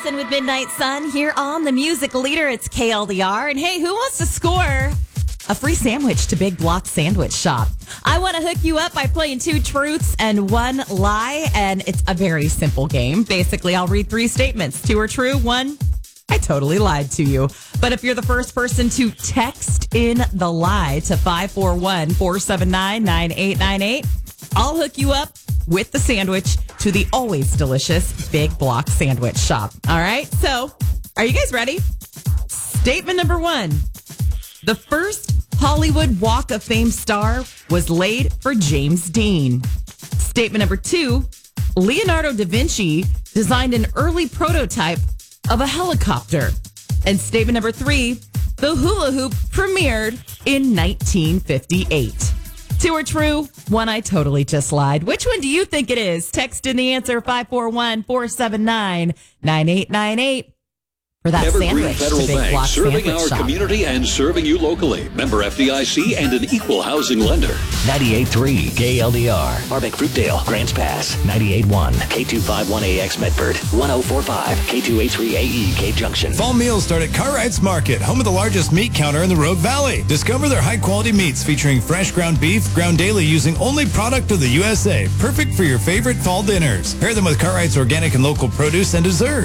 Allison with Midnight Sun here on the Music Leader. It's KLDR. And hey, who wants to score a free sandwich to Big Block Sandwich Shop? I want to hook you up by playing 2 truths and 1 lie. And it's a very simple game. Basically, I'll read 3 statements. 2 are true, 1, I totally lied to you. But if you're the first person to text in the lie to 541-479-9898, I'll hook you up with the sandwich to the always delicious Big Block Sandwich Shop. All right, so are you guys ready? Statement number 1. The first Hollywood Walk of Fame star was laid for James Dean. Statement number 2. Leonardo da Vinci designed an early prototype of a helicopter. And statement number 3. The hula hoop premiered in 1958. 2 are true, 1 I totally just lied. Which one do you think it is? Text in the answer 541-479-9898 for that Evergreen sandwich Federal to Big Bank, Block serving Sandwich our Shop. community and serving you locally. Member FDIC and an equal housing lender. 98.3 KLDR. Barbeck Fruitdale, Grants Pass. 98.1 K251AX Medford. 104.5 K283AE Cape Junction. Fall meals start at Cartwright's Market, home of the largest meat counter in the Rogue Valley. Discover their high-quality meats featuring fresh ground beef, ground daily using only product of the USA. Perfect for your favorite fall dinners. Pair them with Cartwright's organic and local produce and dessert.